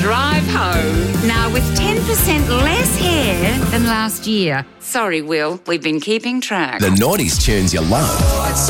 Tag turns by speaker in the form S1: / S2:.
S1: drive home. Now with 10% less hair than last year. Sorry, Will, we've been keeping track.
S2: The 90s tunes you love.